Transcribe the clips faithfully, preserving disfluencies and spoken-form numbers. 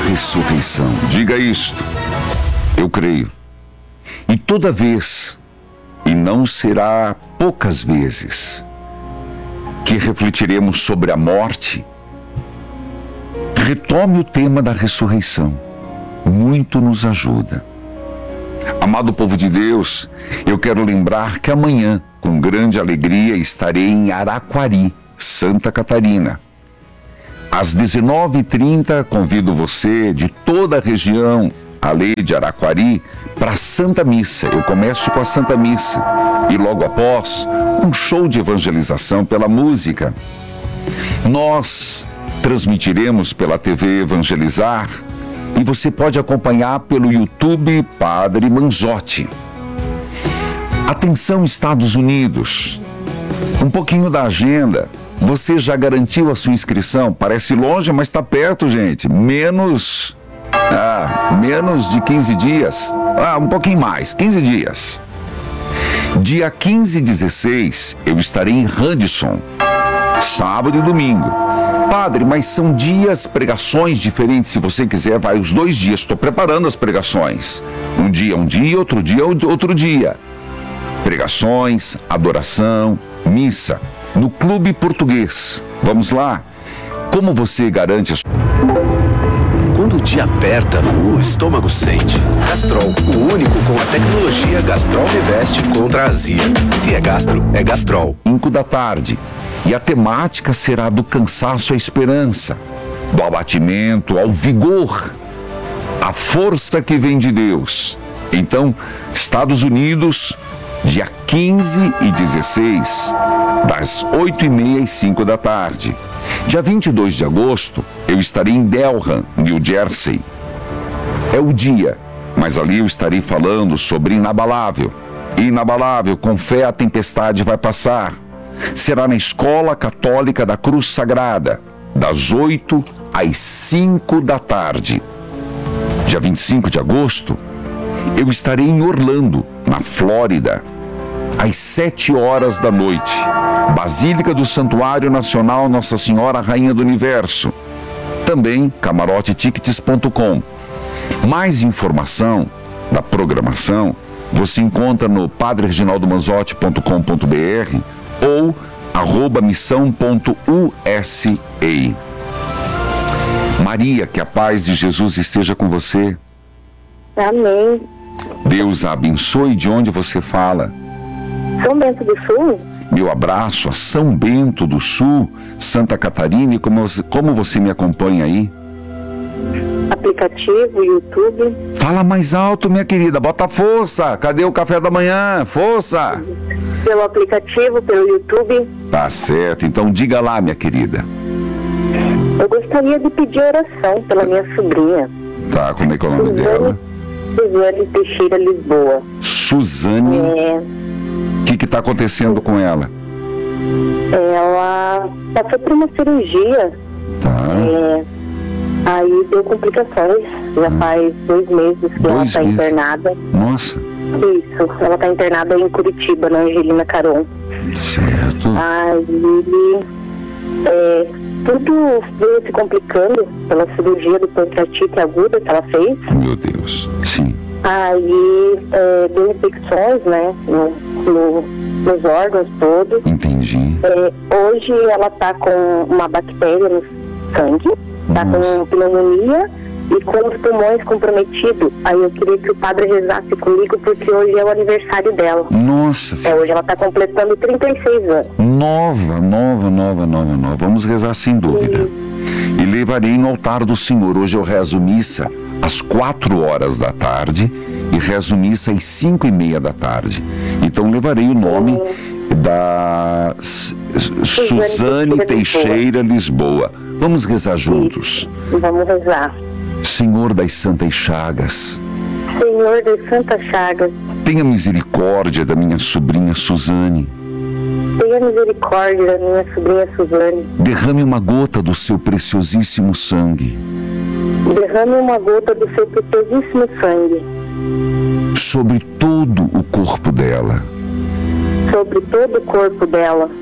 ressurreição. Diga isto: eu creio. E toda vez, e não será poucas vezes, que refletiremos sobre a morte, retome o tema da ressurreição. Muito nos ajuda. Amado povo de Deus, eu quero lembrar que amanhã, com grande alegria, estarei em Araquari, Santa Catarina. Às dezenove e trinta, convido você de toda a região, além de Araquari, para a Santa Missa. Eu começo com a Santa Missa e logo após, um show de evangelização pela música. Nós transmitiremos pela T V Evangelizar e você pode acompanhar pelo YouTube Padre Manzotti. Atenção, Estados Unidos. Um pouquinho da agenda. Você já garantiu a sua inscrição? Parece longe, mas está perto, gente. Menos... Ah, menos de quinze dias. Ah, um pouquinho mais, quinze dias. Dia quinze e dezesseis, eu estarei em Radisson. Sábado e domingo. Padre, mas são dias, pregações diferentes. Se você quiser, vai os dois dias. Estou preparando as pregações. Um dia, um dia, outro dia, outro dia. Pregações, adoração, missa. No Clube Português. Vamos lá? Como você garante a sua... Quando o dia aperta, o estômago sente. Gastrol, o único com a tecnologia Gastrol Reveste contra a azia. Se é gastro, é Gastrol. cinco da tarde. E a temática será do cansaço à esperança, do abatimento ao vigor, a força que vem de Deus. Então, Estados Unidos, dia quinze e dezesseis, das oito e meia às cinco da tarde. Dia vinte e dois de agosto, eu estarei em Delham, New Jersey. É o dia, mas ali eu estarei falando sobre inabalável. Inabalável, com fé a tempestade vai passar. Será na Escola Católica da Cruz Sagrada, das oito às cinco da tarde. Dia vinte e cinco de agosto, eu estarei em Orlando, na Flórida, às sete horas da noite. Basílica do Santuário Nacional Nossa Senhora Rainha do Universo. Também camarote tickets ponto com. Mais informação da programação você encontra no padre reginaldo manzotti ponto com ponto br ou arroba missão ponto u s a. Maria, que a paz de Jesus esteja com você. Amém. Deus a abençoe. De onde você fala? São Bento do Sul. Meu abraço a São Bento do Sul, Santa Catarina. E como você, como você me acompanha aí? Aplicativo, YouTube. Fala mais alto, minha querida. Bota força. Cadê o café da manhã? Força. Pelo aplicativo, pelo YouTube. Tá certo. Então diga lá, minha querida. Eu gostaria de pedir oração pela minha sobrinha. Tá, como é que é o nome Suzane, dela? Suzane Teixeira Lisboa. Suzane. É, O que que tá acontecendo com ela? ela passou por uma cirurgia. Tá. É, aí deu complicações. Já Hum. faz dois meses que ela Dois está meses. internada. Nossa. Isso, ela está internada em Curitiba, na Angelina Caron. Certo. Aí, é, tudo veio se complicando pela cirurgia do pancreatite aguda que ela fez. Meu Deus. Sim. Aí, é, deu infecções, né, no, no, nos órgãos todos. Entendi. É, hoje ela tá com uma bactéria no sangue, tá Nossa. com pneumonia e com os pulmões comprometidos. Aí eu queria que o padre rezasse comigo, porque hoje é o aniversário dela. Nossa. É, hoje ela tá completando trinta e seis anos. Nova, nova, nova, nova, nova. Vamos rezar sem dúvida. E levarei no altar do Senhor. Hoje eu rezo missa às quatro horas da tarde e rezo missa às cinco e meia da tarde. Então levarei o nome da S- Suzane Teixeira Lisboa. Vamos rezar juntos. Vamos rezar. Senhor das Santas Chagas, Senhor das Santas Chagas, tenha misericórdia da minha sobrinha Suzane. tenha misericórdia da minha sobrinha Suzane. Derrame uma gota do seu preciosíssimo sangue Derrame uma gota do seu preciosíssimo sangue sobre todo o corpo dela. sobre todo o corpo dela.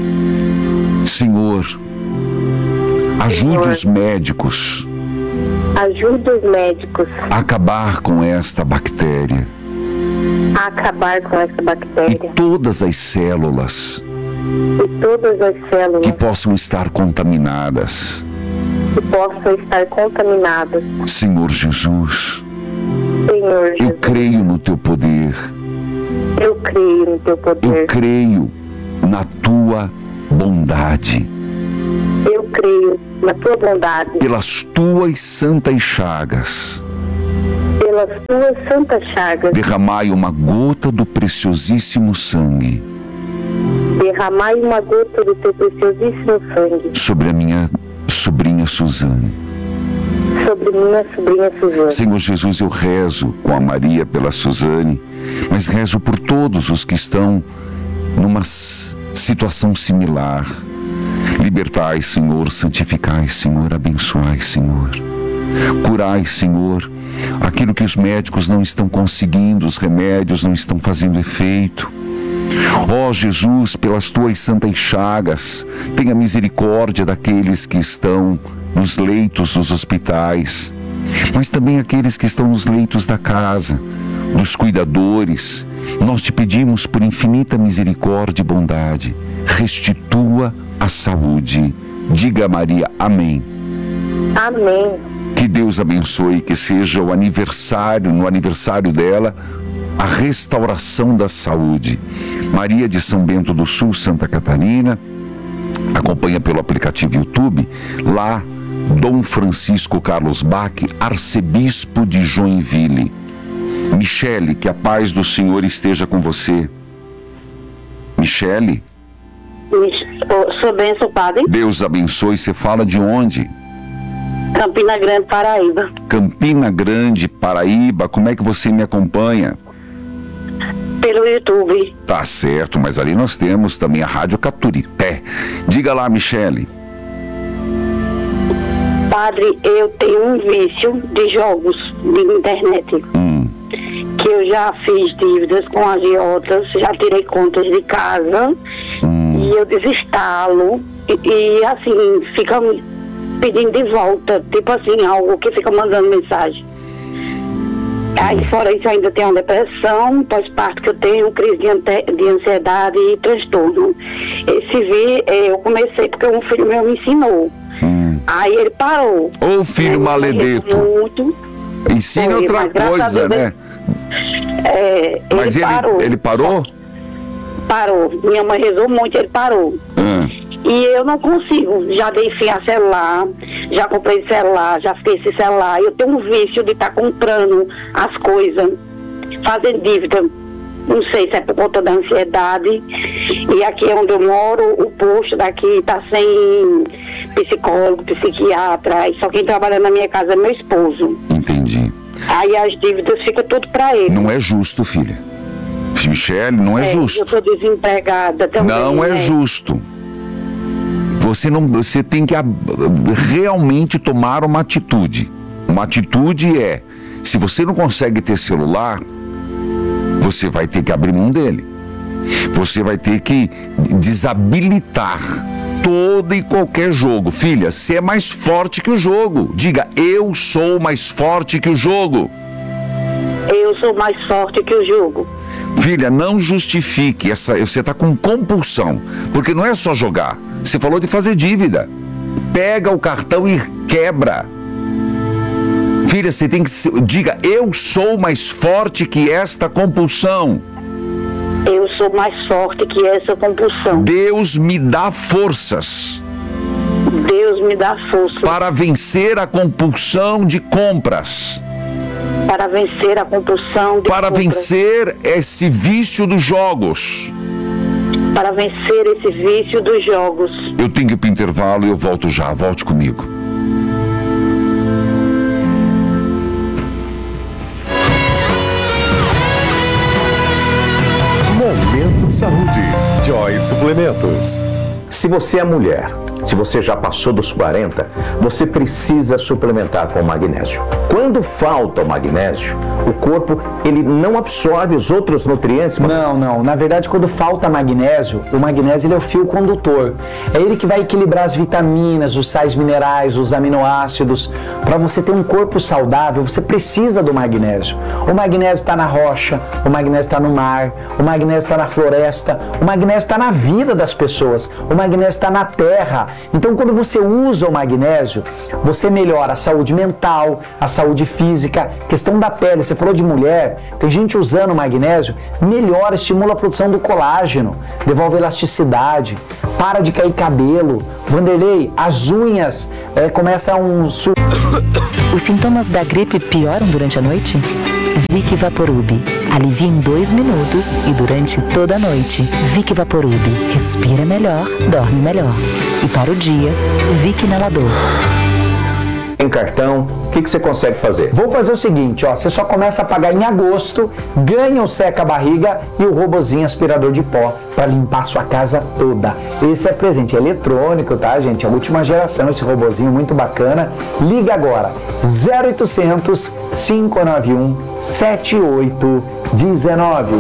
Senhor, ajude os médicos Ajuda os médicos a acabar com esta bactéria a acabar com essa e bactéria todas as células e todas as células que possam estar contaminadas. que possam estar contaminadas. Senhor Jesus, Senhor eu Jesus, creio no teu poder, eu creio no teu eu poder. creio na tua bondade. Eu creio na tua bondade. Pelas tuas santas chagas, Pelas tuas santas chagas, derramai uma gota do preciosíssimo sangue derramai uma gota do teu preciosíssimo sangue sobre a minha sobrinha Suzane. sobre minha sobrinha Suzane. Senhor Jesus, eu rezo com a Maria pela Suzane, mas rezo por todos os que estão numa s- situação similar. Libertai, Senhor, santificai, Senhor, abençoai, Senhor. Curai, Senhor, aquilo que os médicos não estão conseguindo, os remédios não estão fazendo efeito. Ó Jesus, pelas tuas santas chagas, tenha misericórdia daqueles que estão nos leitos dos hospitais, mas também aqueles que estão nos leitos da casa, dos cuidadores. Nós te pedimos por infinita misericórdia e bondade, restitua a saúde. Diga a Maria, amém. Amém. Que Deus abençoe, que seja o aniversário, no aniversário dela, a restauração da saúde. Maria de São Bento do Sul, Santa Catarina, acompanha pelo aplicativo YouTube, lá Dom Francisco Carlos Bach, arcebispo de Joinville. Michele, que a paz do Senhor esteja com você. Michele, Sou benção, padre. Deus abençoe. Você fala de onde? Campina Grande, Paraíba. Campina Grande, Paraíba. Como é que você me acompanha? Pelo YouTube. Tá certo, mas ali nós temos também a Rádio Caturité. Diga lá, Michele. Padre, eu tenho um vício de jogos de internet. Hum, Que eu já fiz dívidas com agiotas, já tirei contas de casa. hum. E eu desinstalo. E, e assim, fica pedindo de volta. Tipo assim, algo que fica mandando mensagem. Aí fora isso ainda tem uma depressão, pós-parto que eu tenho, crise de, ante- de ansiedade e transtorno. Esse vi, eh, eu comecei porque um filho meu me ensinou. Hum. Aí ele parou. Ô filho Ele maledeto, Muito. ensina Foi, outra mas graças a coisa, Deus, né? É, Mas ele ele, parou. ele parou? Parou. Minha mãe rezou muito, ele parou. Hum. E eu não consigo. Já dei fim a celular, já comprei celular, já fiquei sem celular. Eu tenho um vício de estar comprando as coisas, fazendo dívida. Não sei se é por conta da ansiedade. E aqui onde eu moro, o posto daqui está sem psicólogo, psiquiatra. E só quem trabalha na minha casa é meu esposo. Entendi. Aí as dívidas ficam tudo para ele. Não é justo, filha. Michele, não é, É, Eu justo. estou desempregada também. Não é né? justo. Você não, você tem que ab- realmente tomar uma atitude. Uma atitude é, se você não consegue ter celular, você vai ter que abrir mão dele. Você vai ter que desabilitar todo e qualquer jogo. Filha, você é mais forte que o jogo. Diga, eu sou mais forte que o jogo. Eu sou mais forte que o jogo. Filha, não justifique essa. Você está com compulsão, porque não é só jogar. Você falou de fazer dívida. Pega o cartão e quebra. Filha, você tem que se- diga, eu sou mais forte que esta compulsão. Eu sou mais forte que essa compulsão. Deus me dá forças Deus me dá força para vencer a compulsão de compras, para vencer a compulsão de para compras, vencer esse vício dos jogos. para vencer esse vício dos jogos. Eu tenho que ir para o intervalo e eu volto já. Volte comigo. Momento Saúde. Joy Suplementos. Se você é mulher se você já passou dos quarenta, você precisa suplementar com magnésio. Quando falta o magnésio, o corpo ele não absorve os outros nutrientes. Não, não. Na verdade, quando falta magnésio, o magnésio ele é o fio condutor. É ele que vai equilibrar as vitaminas, os sais minerais, os aminoácidos. Para você ter um corpo saudável, você precisa do magnésio. O magnésio está na rocha, o magnésio está no mar, o magnésio está na floresta, o magnésio está na vida das pessoas, o magnésio está na terra. Então, quando você usa o magnésio, você melhora a saúde mental, a saúde física, questão da pele. Você falou de mulher, tem gente usando o magnésio, melhora, estimula a produção do colágeno, devolve elasticidade, para de cair cabelo. Vanderlei, as unhas é, começam um... Os sintomas da gripe pioram durante a noite? Vic Vaporub. Alivia em dois minutos e durante toda a noite. Vic Vaporub. Respira melhor, dorme melhor. E para o dia, Vic Inalador. Em cartão, o que, que você consegue fazer? Vou fazer o seguinte, ó, você só começa a pagar em agosto, ganha o seca-barriga e o robozinho aspirador de pó para limpar a sua casa toda. Esse é presente, é eletrônico, tá, gente? É a última geração, esse robozinho muito bacana. Liga agora, zero oitocentos, cinco nove um, sete oito um nove.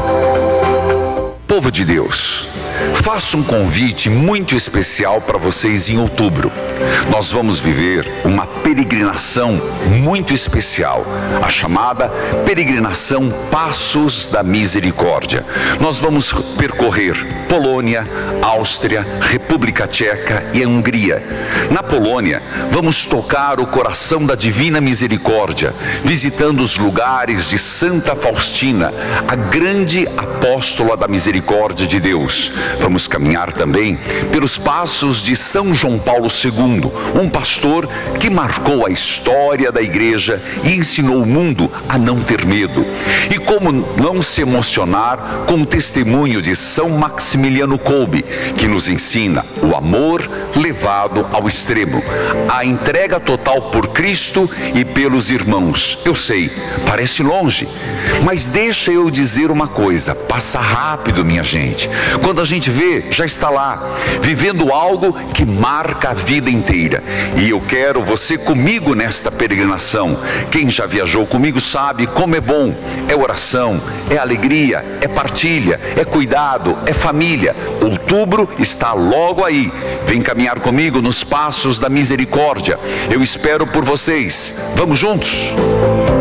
Povo de Deus, faço um convite muito especial para vocês em outubro. Nós vamos viver uma peregrinação muito especial, a chamada Peregrinação Passos da Misericórdia. Nós vamos percorrer Polônia, Áustria, República Tcheca e Hungria. Na Polônia, vamos tocar o coração da Divina Misericórdia, visitando os lugares de Santa Faustina, a grande apóstola da misericórdia de Deus. Vamos caminhar também pelos passos de São João Paulo segundo, um pastor que marcou a história da igreja e ensinou o mundo a não ter medo. E como não se emocionar com o testemunho de São Maximiliano Kolbe, que nos ensina o amor levado ao extremo, a entrega total por Cristo e pelos irmãos. Eu sei, parece longe, mas deixa eu dizer uma coisa, passa rápido, minha gente. Quando a gente vê, já está lá, vivendo algo que marca a vida inteira. E eu quero você comigo nesta peregrinação. Quem já viajou comigo sabe como é bom. É oração, é alegria, é partilha, é cuidado, é família. Outubro está logo aí. Vem caminhar comigo nos passos da misericórdia. Eu espero por vocês. Vamos juntos?